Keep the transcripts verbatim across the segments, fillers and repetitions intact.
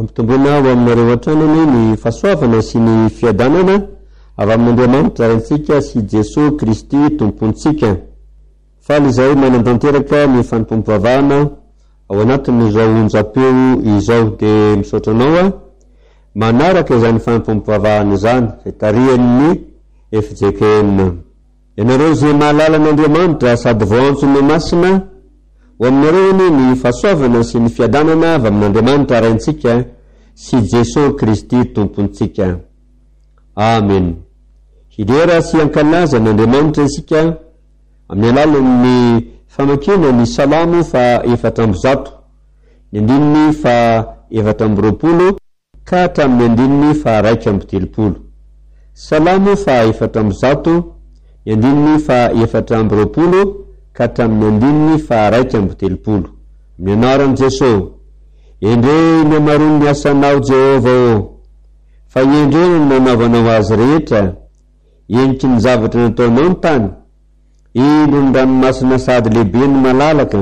Ampitomboina ao aminareo an-tranony ny fahasoavana sy ny fiadanana avy amin'Andriamanitra antsika sy Jesosy Kristy tompontsika. Faly izay manantanteraka ny fanompoam-pivavahana ao anatin'izao onjam-peo izao de misaotranao a manaraka izany fanompoam-pivavahana izany izay tarihan'ny F J K M. Ianareo izay mahalala an'Andriamanitra sady voantsony masina ho aminareo ny fahasoavana sy ny fiadanana avy amin'Andriamanitra raintsika sy Jesosy Kristy tompontsika. Amen. Hidera sy ankalaza n'Andriamanitra isika amin'ny alalan'ny famakina ny salamo fa efatra amby zato, ny andininy fa efatra amby roapolo ka hatramin'ny andininy fa raika amby telopolo. Salamo fa efatra amby zato, ny andininy fa efatra amby roapolo ka hatramin'ny andininy fa raika amby telopolo. Amin'ny anaran'i Jesosy. Endre ny amaroany ny asanao Jehova o, fa endre ny nanaovanao azy rehetra, eniky ny zavatra nataonao ny tany, ino ny ranomasina sady lehibe ny malalaka,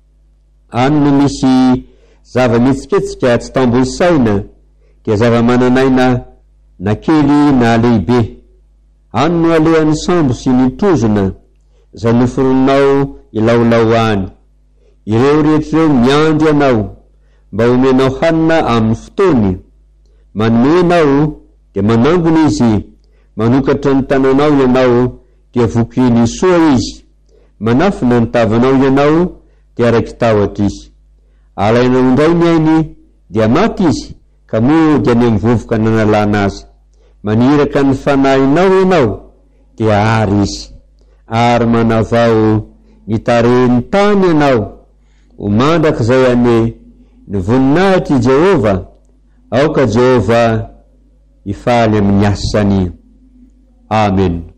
any no misy zava-mitsiketsika tsy tambo saina, dia zava-mananaina na kely na lehibe, any no alehan'ny sambo sy ny tozona, zay noforonao ilaolao any. Ireo rehetr'ireo miandry anao, mba omenao hanina amin'ny fotoany, manome ianao dia manangona izy, manokatra ny tananao ianao dia vokiny soa izy, manafina ny tavanao ianao dia araiky tahotra izy. Alainao indray ny ainy dia maty izy, ka moa dia ny mivovoka nanalana azy. Maniraka ny fanahinao ianao dia ary izy, ary manavao ny tarehiny tany ianao. Ho mandraka zay ane ny voninahitry Jehova, aoka Jehova ifaly amin'ny asany. Amen.